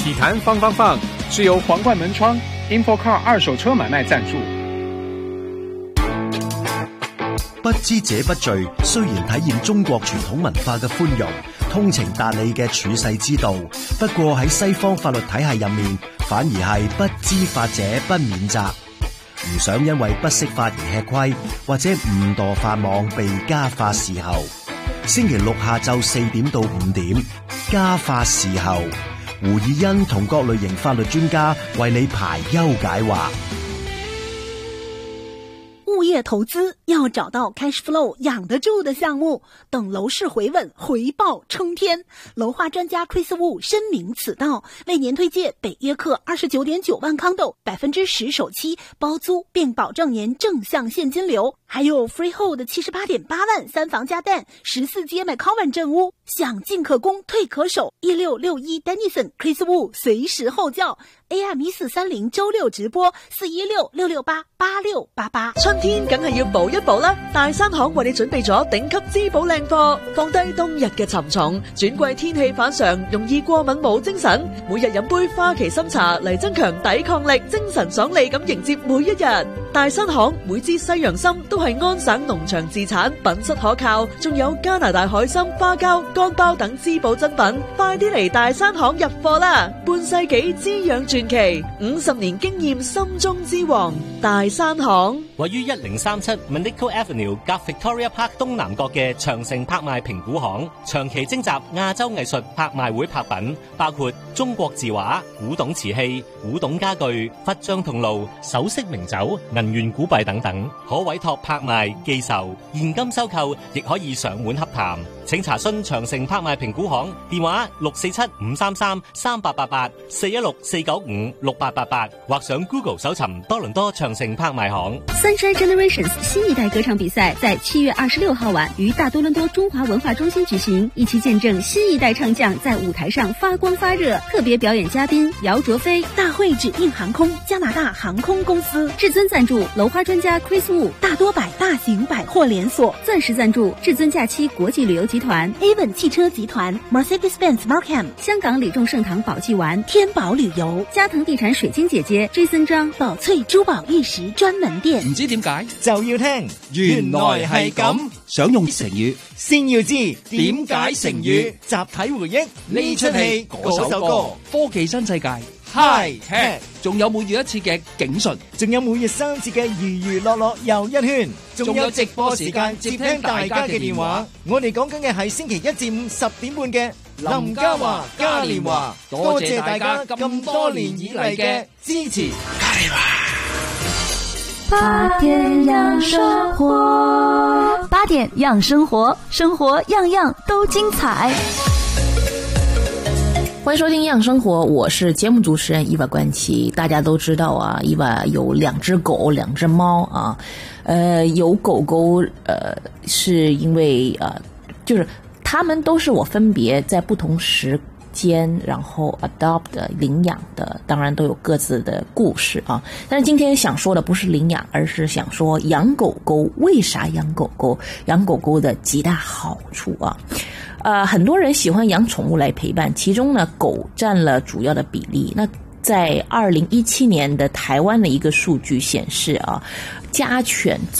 体坛放放放是由皇冠门窗 InfoCar 二手車買賣贊助。 不知者不罪，雖然體現中國傳統文化嘅寬容、通情達理嘅處世之道，不過喺西方法律體系入面，反而係不知法者不免責。唔想因為不識法而吃虧，或者誤墮法網被家法伺候。星期六下晝4點到5點，家法伺候，胡以欣同各類型法律專家為你排憂解惑。 物業投資要找到 cash flow 養得住的項目，等樓市回穩，回報衝天。樓花專家 Chris Wu 深明此道，為年推介北約克29.9萬康斗，10%首期包租，並保證年正向現金流。還有 Freehold 78.8萬3房加蛋，14街 McCowan 鎮屋，想進可攻，退可守。1661 Dennison Chris Wu 隨時候叫 AM 1430周六直播416-668-8688。 春天梗係要補一補啦！大山行為你準備咗頂級滋補靚貨，放低冬日嘅沉重，轉季天氣反常，容易過敏冇精神。每日飲杯花旗參茶嚟增強抵抗力，精神爽利咁迎接每一日。大山行每支西洋參都係安省農場自產，品質可靠，仲有加拿大海參、花膠、乾包等滋補珍品。快啲嚟大山行入貨啦！半世紀滋養傳奇，50年經驗心中之王，大山行。 位於1037 Monaco Avenue 夾 Victoria Park 東南角嘅長城拍賣評估行，長期徵集亞洲藝術拍賣會拍品，包括中國字畫、古董瓷器、古董家具、佛像銅爐、首飾名酒、銀元古幣等等，可委託拍賣、寄售、現金收購，亦可以上門洽談。請查詢長城拍賣評估行電話647-533-3888 416-495-6888，或上 Google 搜尋多倫多長城拍賣行。 Sunshine Generations 新一代歌唱比賽在7月26號晚於大多倫多中華文化中心舉行，一起見證新一代唱將在舞台上發光發熱。特別表演嘉賓姚卓飛， 大會指定航空加拿大航空公司至尊贊助，樓花專家 Chris Wu， 大多百大型百貨連鎖鑽石贊助，至尊假期國際旅遊集團 Avon 汽車集團 Mercedes-Benz Markham， 香港李眾盛堂寶記丸， 天寶旅遊， 嘉騰地產水晶姐姐 Jason 張， 寶翠珠寶玉石專門店。 唔知點解就要聽，原來係咁。 想用成語， 先要知點解成語。集體回憶呢出戲嗰首歌， 科技新世界 High Tech， 仲有每月一次嘅警訊， 仲有每日3次嘅娛樂樂又一圈，仲有直播時間接聽大家嘅電話。我哋講緊嘅係星期1至5 10點半嘅林嘉華嘉年華，多謝大家咁多年以嚟嘅支持。嘉年華 8點養生活，8點養生活，生活樣樣都精彩。 歡迎收聽養生活，我是節目主持人伊娃冠琪。大家都知道啊，伊娃有2隻狗2隻貓啊，有狗狗是因為就是他們都是我分別在不同時間然後 adopt 的領養的，當然都有各自的故事啊。但是今天想說的不是領養，而是想說養狗狗，為啥養狗狗，養狗狗的幾大好處啊。很多人喜歡養寵物來陪伴，其中呢，狗佔了主要的比例。那在2017年的台灣的一個數據顯示啊，家犬